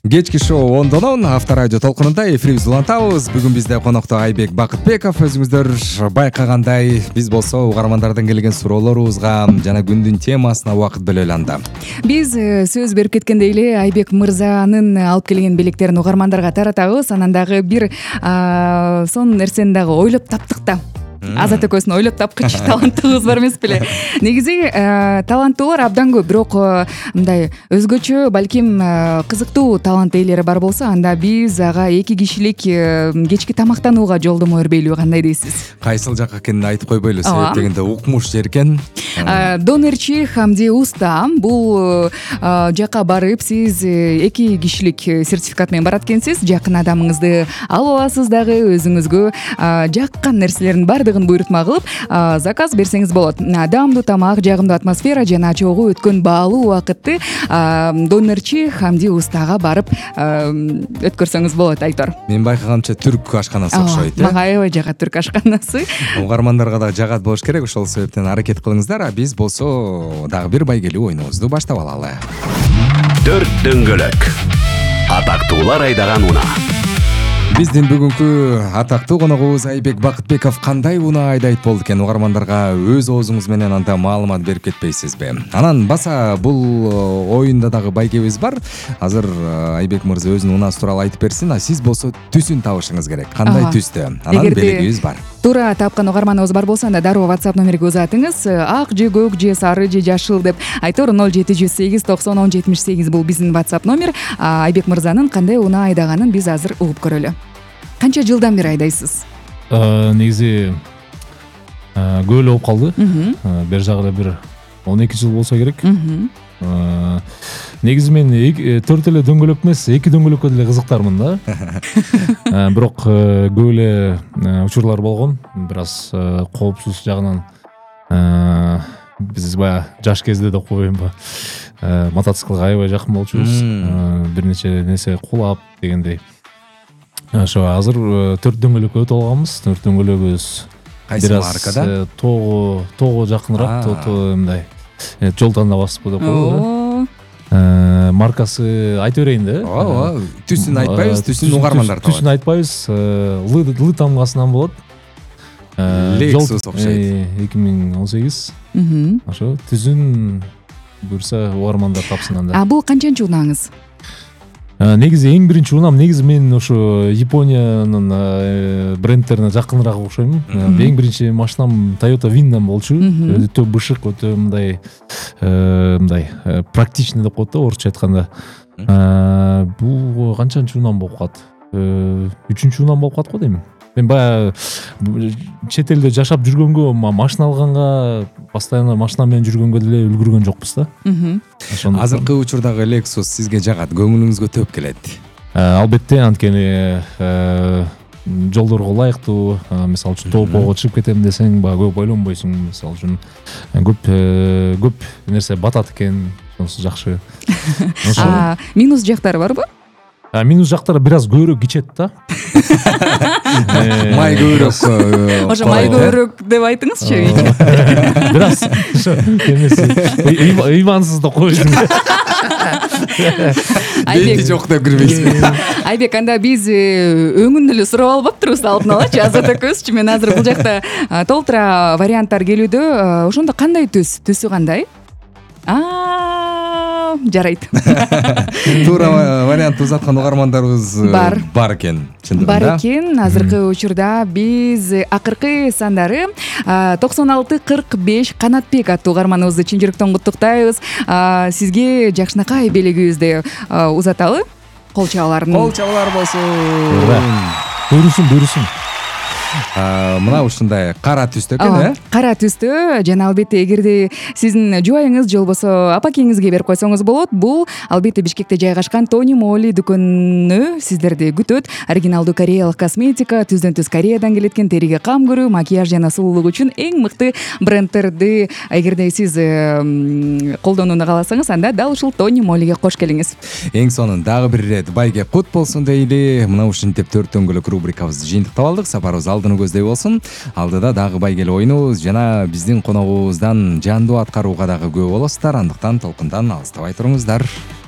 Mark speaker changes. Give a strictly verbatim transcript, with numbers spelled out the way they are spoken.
Speaker 1: Кечки шоу ондонон Авторадио толкунунда эфирибизди улантабыз. Бүгүн бизде конокто Айбек Бакытбеков. Өзүңүздөр байкагандай биз болсо угармандардан келген суроолорубузга жана күндүн темасына убакыт бөлө алганда.
Speaker 2: Биз сөз берип кеткендей эле Айбек мырзанын алып келген белектерин угармандарга таратабыз. Анан дагы бир сонун нерсени дагы ойлоп таптык да. Азат экөөбүздүн ойлоп тапкыч таланттыбыз бар эмес беле. Негизи таланттуулар абдан көп, бирок мындай өзгөчө балким кызыктуу талант ээлери бар болсо, анда биз ага эки кишилик кечки тамактанууга жолдомо бербейлиби, кандай дейсиз?
Speaker 1: Кайсыл жакка экенин айтып койбойлу, себеп дегенде укмуш жер экен.
Speaker 2: Донерчи Хамди Уста бул жака барып сиз эки кишилик сертификат менен барат экенсиз. Жакын адамыңызды алып аласыз дагы, өзүңүзгө жаккан нерселердин баардыгын буйрутма кылып заказ берсеңиз болот. Даамдуу тамак, жагымдуу атмосфера жана чогуу өткөн баалуу убакытты Донерчи Хамди Устага барып өткөрсөңүз болот, Айтор.
Speaker 1: Мен байкаганымча түрк ашканасы окшойт.
Speaker 2: Мага аябай жагат түрк ашканасы.
Speaker 1: Угармандарга да жагат болуш керек, ошол себептен аракет кылыңыздар. А биз болсо дагы бир байгелүү оюнубузду баштап алалы.
Speaker 3: Төрт дөңгөлөк. Атактуулар айдаган унаа.
Speaker 1: Биздин бүгүнкү атактуу коногубуз Айбек Бакытбеков кандай унаа айдайт болду экен, угармандарга өз оозуңуз менен анда маалымат берип кетпейсизби? Анан баса бул оюнда дагы байгебиз бар. Азыр Айбек мырза өзүнүн унаасы тууралуу айтып берсин, а сиз болсо түсүн табышыңыз керек. Кандай түстө? Анан белегибиз бар.
Speaker 2: Туура тапкан угарманыбыз бар болсо, анда дароо WhatsApp номерге узатыңыз. Ак же көк же сары же жашыл деп. Айтор ноль жети жүз сегиз токсон он жетимиш сегиз бул биздин WhatsApp номер. Айбек мырзанын кандай унаа айдаганын биз азыр угуп көрөлү. Канча жылдан бери айдайсыз?
Speaker 4: Негизи көп эле болуп калды. Бер жагы бир он эки жыл болсо керек. Негизи мен төрт эле дөңгөлөк эмес, эки дөңгөлөккө деле кызыктармын да. Бирок көп эле учурлар болгон. Бир аз коопсуз жагынан биз баягы жаш кезде да коеюнбу, мотоциклге аябай жакын болчубуз. Бир нече нерсе кулап дегендей. Ошо азыр төрт дөңгөлөккө өтүп алганбыз. Төрт дөңгөлөгүбүз
Speaker 1: кайсы маркада?
Speaker 4: Того, того жакыныраак, мындай жолдон да басып деп коелу. Маркасы айта берейин да.
Speaker 1: Ооба, түсүн айтпайбыз, түсүн угармандар табат.
Speaker 4: Түсүн айтпайбыз. Лы тамгасынан болот.
Speaker 1: Lexus окшойт.
Speaker 4: эки миң он сегиз. Ошо түсүн буйрса угармандар тапсын анда.
Speaker 2: А бул канчанчы унааңыз?
Speaker 4: Негизи эң биринчи унаам, негизи мен ошо Япониянын брендтерине жакыныраак окшойм. Эң биринчи машинам Toyota Windham болчу. Өтө бышык, өтө мындай мындай практичный деп коет да, орусча айтканда. Бул канчанчы унаам болуп калат? Үчүнчү унаам болуп калат го дейм. Мен баягы чет элде жашап жүргөнгө, машина алганга, постоянно машина менен жүргөнгө деле үлгүргөн жокпуз да.
Speaker 1: Азыркы учурдагы Lexus сизге жагат, көңүлүңүзгө төп келет?
Speaker 4: Албетте, анткени жолдорго ылайыктуу. Мисалы үчүн тоопого чыгып кетем десең, баягы көп ойлонбойсуң. Мисалы үчүн көп көп нерсе батат экен, сонусу жакшы.
Speaker 2: Минус жактары барбы?
Speaker 4: Минус жактары бир аз көбүрөөк кичет да.
Speaker 1: Май көбүрөөк.
Speaker 2: Ошо май көбүрөөк деп айтыңызчы.
Speaker 4: Бир аз ыймансыз да койдум.
Speaker 1: Айбек жок деп кирбейсиз.
Speaker 2: Айбек, анда биз өңүн эле сурап албаптырбыз алдын алачы. Азат экөөбүзчү, мен азыр бул жакта толтура варианттар келүүдө. Ошондо кандай түс? Түсү кандай? А, жарайт.
Speaker 1: Туура вариант узаткан угармандарыбыз
Speaker 2: бар
Speaker 1: бар экен, чындыгында.
Speaker 2: Бар экен. Азыркы учурда биз акыркы сандары токсон алты кырк беш Канатбек аттуу угарманыбызды чын жүрөктөн куттуктайбыз. Сизге жакшынакай белегибизди узаталы. Кол чабаларын.
Speaker 1: Кол чабалар болсун.
Speaker 4: Буйрусун, буйрусун.
Speaker 1: Мына ушундай кара түстө экен, э?
Speaker 2: Кара түстө, жана албетте эгерде сиздин жубайыңыз же болбосо апакеңизге берип койсоңуз болот. Бул албетте Бишкекте жайгашкан Тони Моли дүкөнү сиздерди күтөт. Оригиналдуу кореялык косметика, түздөн түз Кореядан келеткен териге кам көрүү, макияж жана сулуулук үчүн эң мыкты брендтерди эгерде сиз колдонууну кааласаңыз, анда дал ушул Тони Молиге кош келиңиз.
Speaker 1: Эң сонун дагы бир ирет байге кут болсун дейли. Мына ушинтип төрт дөңгөлөк рубрикабызды жыйынтыктап алдык. Сапарыбыз алдыны көздөй болсун. Алдыда дагы байгеле оюнубуз жана биздин коногубуздан жандуу аткарууга дагы күбө болосуздар. Андыктан толкундан алыстабай туруңуздар.